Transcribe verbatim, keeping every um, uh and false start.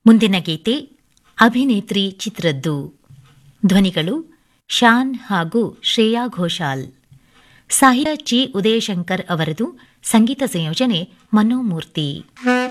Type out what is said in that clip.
ಮುಂದಿನ ಗೀತೆ ಅಭಿನೇತ್ರಿ ಚಿತ್ರದ್ದು. ಧ್ವನಿಗಳು ಶಾನ್ ಹಾಗೂ ಶ್ರೇಯಾ ಘೋಷಾಲ್. ಸಾಹಿತ್ಯ ಚಿ ಉದಯಶಂಕರ್ ಅವರದು. ಸಂಗೀತ ಸಂಯೋಜನೆ ಮನೋಮೂರ್ತಿ.